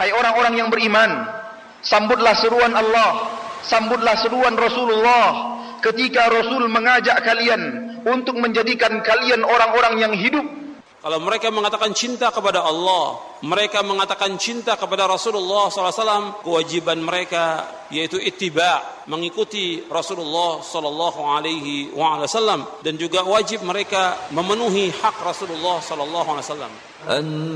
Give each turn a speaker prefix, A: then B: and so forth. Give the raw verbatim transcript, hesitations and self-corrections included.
A: Hai orang-orang yang beriman, sambutlah seruan Allah, sambutlah seruan Rasulullah ketika Rasul mengajak kalian untuk menjadikan kalian orang-orang yang hidup.
B: Kalau mereka mengatakan cinta kepada Allah, mereka mengatakan cinta kepada Rasulullah sallallahu alaihi wasallam, kewajiban mereka yaitu ittiba', mengikuti Rasulullah sallallahu alaihi wasallam, dan juga wajib mereka memenuhi hak Rasulullah sallallahu alaihi wasallam.